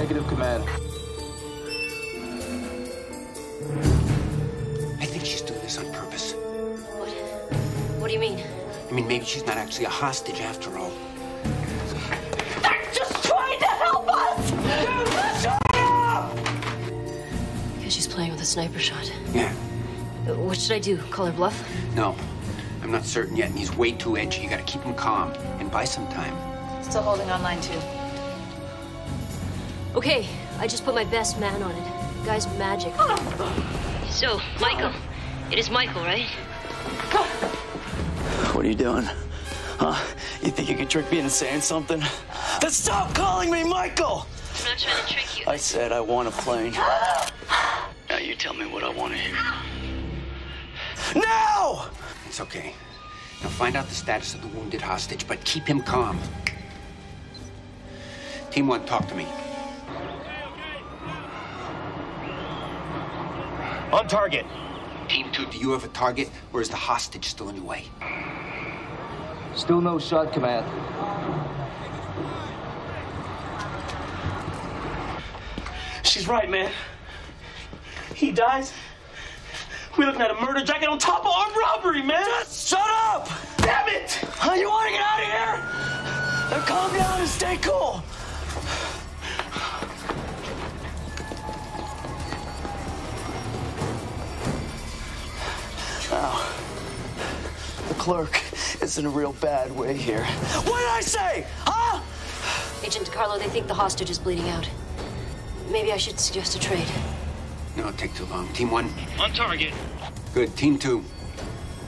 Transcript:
Negative, Command. I think she's doing this on purpose. What? What do you mean? I mean, maybe she's not actually a hostage after all. They're just trying to help us! Shut up! Because she's playing with a sniper shot. Yeah. What should I do? Call her bluff? No, I'm not certain yet, and he's way too edgy. You gotta keep him calm and buy some time. Still holding on line 2. Okay, I just put my best man on it. Guy's magic. So, Michael. It is Michael, right? What are you doing? Huh? You think you could trick me into saying something? Then stop calling me Michael! I'm not trying to trick you. I said I want a plane. Now you tell me what I want to hear. Now! It's okay. Now find out the status of the wounded hostage, but keep him calm. Team 1, talk to me. On target. Team 2, do you have a target, or is the hostage still in the way? Still no shot, Command. She's right, man. He dies. We're looking at a murder jacket on top of armed robbery, man. Just shut up! Damn it! You want to get out of here? Then calm down and stay cool. Now, the clerk is in a real bad way here. What did I say? Huh? Agent DiCarlo, they think the hostage is bleeding out. Maybe I should suggest a trade. No, it'll take too long. Team 1? On target. Good. Team 2,